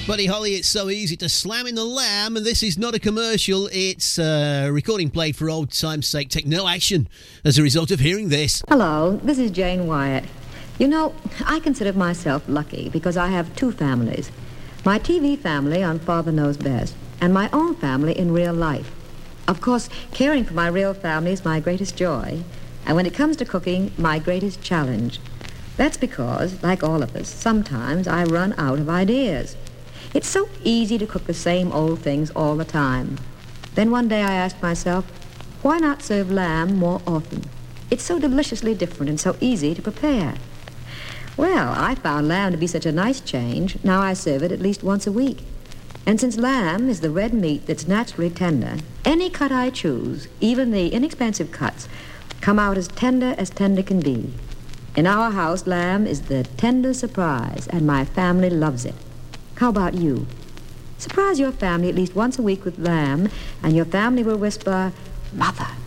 Buddy Holly, it's so easy to slam in the lamb, and this is not a commercial. It's a recording played for old time's sake. Take no action as a result of hearing this. Hello, this is Jane Wyatt. You know, I consider myself lucky because I have two families. My TV family on Father Knows Best, and my own family in real life. Of course, caring for my real family is my greatest joy, and when it comes to cooking, my greatest challenge. That's because, like all of us, sometimes I run out of ideas. It's so easy to cook the same old things all the time. Then one day I asked myself, why not serve lamb more often? It's so deliciously different and so easy to prepare. Well, I found lamb to be such a nice change, now I serve it at least once a week. And since lamb is the red meat that's naturally tender, any cut I choose, even the inexpensive cuts, come out as tender can be. In our house, lamb is the tender surprise, and my family loves it. How about you? Surprise your family at least once a week with lamb, and your family will whisper, "Mother,